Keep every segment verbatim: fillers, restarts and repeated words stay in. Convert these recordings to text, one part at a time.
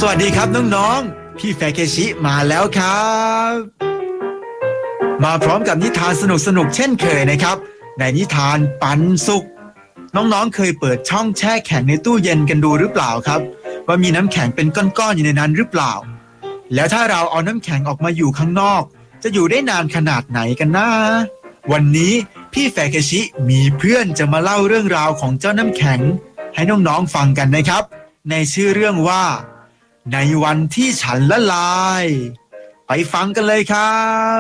วัสดีครับน้องๆพี่แฟเคชิมาแล้วครับมาพร้อมกับนิทานสนุกๆเช่นเคยนะครับในนิทานปันสุขน้องๆเคยเปิดช่องแช่แข็งในตู้เย็นกันดูหรือเปล่าครับว่ามีน้ำแข็งเป็นก้อนๆอยู่ในนั้นหรือเปล่าแล้วถ้าเราเอาน้ำแข็งออกมาอยู่ข้างนอกจะอยู่ได้นานขนาดไหนกันนะวันนี้พี่แฟเคชิมีเพื่อนจะมาเล่าเรื่องราวของเจ้าน้ำแข็งให้น้องๆฟังกันนะครับในชื่อเรื่องว่าในวันที่ฉันละลายไปฟังกันเลยครับ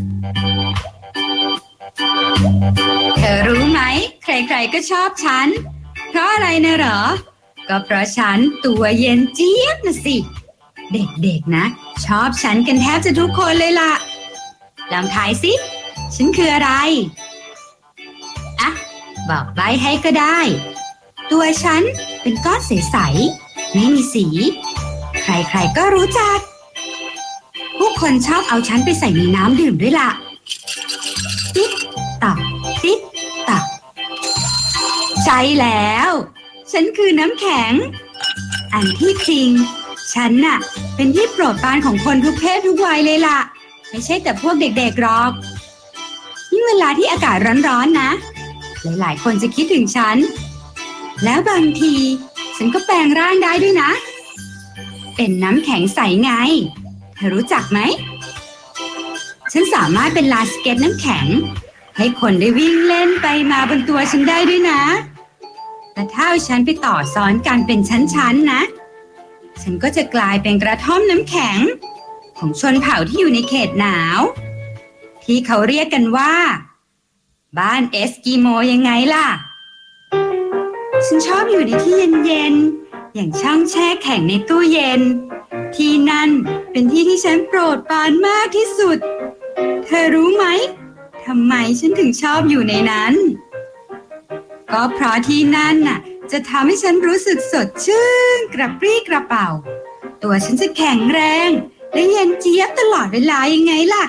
เธอรู้ไหมใครๆก็ชอบฉันเพราะอะไรนะเหรอก็เพราะฉันตัวเย็นเจี๊ยบนะสิเด็กๆนะชอบฉันกันแทบจะทุกคนเลยล่ะลองทายสิฉันคืออะไรอ่ะบอกใบ้ให้ก็ได้ตัวฉันเป็นก้อนใสๆไม่มีสีใครๆก็รู้จักผู้คนชอบเอาฉันไปใส่ในน้ำดื่มด้วยล่ะติ๊กตักติ๊กตักใช่แล้วฉันคือน้ำแข็งอันที่จริงฉันน่ะเป็นที่โปรดปรานของคนทุกเพศทุกวัยเลยล่ะไม่ใช่แต่พวกเด็กๆหรอกยิ่งเวลาที่อากาศร้อนๆนะหลายๆคนจะคิดถึงฉันแล้วบางทีฉันก็แปลงร่างได้ด้วยนะเป็นน้ำแข็งใสไงเธอรู้จักไหมฉันสามารถเป็นลานสเก็ตน้ำแข็งให้คนได้วิ่งเล่นไปมาบนตัวฉันได้ด้วยนะและถ้าฉันไปต่อซ้อนกันเป็นชั้นๆนะฉันก็จะกลายเป็นกระท่อมน้ำแข็งของชนเผ่าที่อยู่ในเขตหนาวที่เขาเรียกกันว่าบ้านเอสกิโมยังไงล่ะฉันชอบอยู่ในที่เย็นๆอย่างช่องแช่แข็งในตู้เย็นที่นั่นเป็นที่ที่ฉันโปรดปรานมากที่สุดเธอรู้ไหมทำไมฉันถึงชอบอยู่ในนั้นก็เพราะที่นั่นน่ะจะทำให้ฉันรู้สึกสดชื่นกระปรี้กระเป๋าตัวฉันจะแข็งแรงและเย็นเจี๊ยบตลอดเวลายังไงล่ะ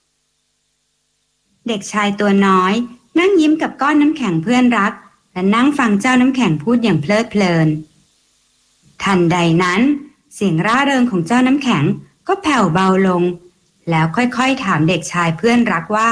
เด็กชายตัวน้อยนั่งยิ้มกับก้อนน้ำแข็งเพื่อนรักและนั่งฟังเจ้าน้ำแข็งพูดอย่างเพลิดเพลินทันใดนั้นเสียงร่าเริงของเจ้าน้ำแข็งก็แผ่วเบาลงแล้วค่อยๆถามเด็กชายเพื่อนรักว่า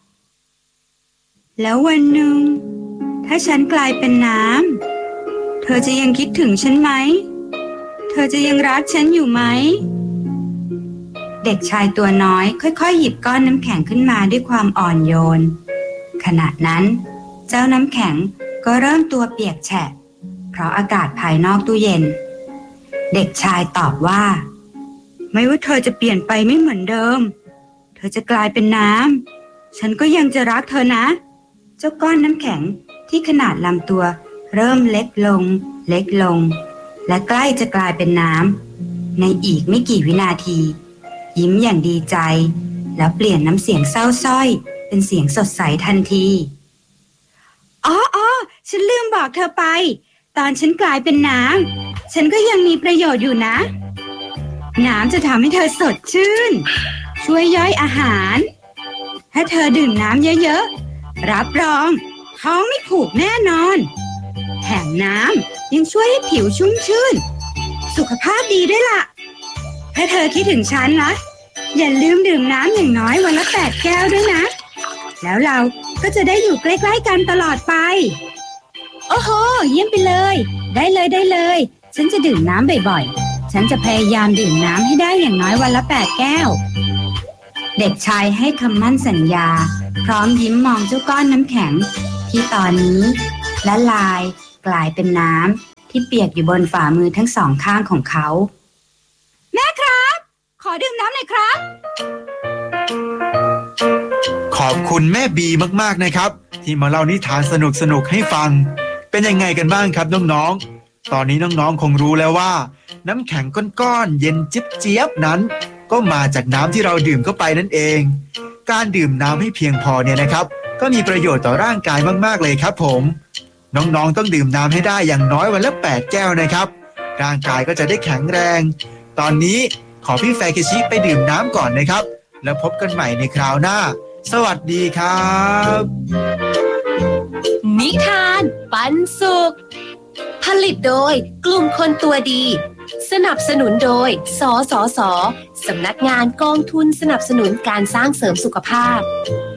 แล้ววันหนึ่งถ้าฉันกลายเป็นน้ำเธอจะยังคิดถึงฉันไหมเธอจะยังรักฉันอยู่ไหมเด็กชายตัวน้อยค่อยๆหยิบก้อนน้ำแข็งขึ้นมาด้วยความอ่อนโยนขณะนั้นเจ้าน้ำแข็งก็เริ่มตัวเปียกแฉะเพราะอากาศภายนอกตู้เย็นเด็กชายตอบว่าไม่ว่าเธอจะเปลี่ยนไปไม่เหมือนเดิมเธอจะกลายเป็นน้ำฉันก็ยังจะรักเธอนะเจ้าก้อนน้ำแข็งที่ขนาดลำตัวเริ่มเล็กลงเล็กลงและใกล้จะกลายเป็นน้ำในอีกไม่กี่วินาทียิ้มอย่างดีใจแล้วเปลี่ยนน้ำเสียงเศร้าส้อยเป็นเสียงสดใสทันทีอ๋ออ๋อฉันลืมบอกเธอไปตอนฉันกลายเป็นน้ำฉันก็ยังมีประโยชน์อยู่นะน้ำจะทำให้เธอสดชื่นช่วยย่อยอาหารถ้าเธอดื่มน้ำเยอะๆรับรองท้องไม่ผูกแน่นอนแถมน้ำยังช่วยให้ผิวชุ่มชื่นสุขภาพดีด้วยล่ะถ้าเธอคิดถึงฉันนะอย่าลืมดื่มน้ำอย่างน้อยวันละแปดแก้วด้วยนะแล้วเราก็จะได้อยู่ใกล้ๆกันตลอดไปโอ้โหเยี่ยมไปเลยได้เลยได้เลยฉันจะดื่มน้ำบ่อยๆฉันจะพยายามดื่มน้ำให้ได้อย่างน้อยวันละแปดแก้วเด็กชายให้คำมั่นสัญญาพร้อมยิ้มมองเจ้าก้อนน้ำแข็งที่ตอนนี้ละลายกลายเป็นน้ำที่เปียกอยู่บนฝ่ามือทั้งสองข้างของเขาแม่ครับขอดื่มน้ำหน่อยครับขอบคุณแม่บีมากๆนะครับที่มาเล่านิทานสนุกๆให้ฟังเป็นยังไงกันบ้างครับน้องๆตอนนี้น้องๆคงรู้แล้วว่าน้ำแข็งก้อนๆเย็นจิ๊บเจี๊ยบนั้นก็มาจากน้ำที่เราดื่มเข้าไปนั่นเองการดื่มน้ำให้เพียงพอเนี่ยนะครับก็มีประโยชน์ต่อร่างกายมากๆเลยครับผมน้องๆต้องดื่มน้ำให้ได้อย่างน้อยวันละแปดแก้วนะครับร่างกายก็จะได้แข็งแรงตอนนี้ขอพี่แฟเคชิไปดื่มน้ำก่อนนะครับแล้วพบกันใหม่ในคราวหน้าสวัสดีครับนิทานปันสุขผลิตโดยกลุ่มคนตัวดีสนับสนุนโดยสสส.สำนักงานกองทุนสนับสนุนการสร้างเสริมสุขภาพ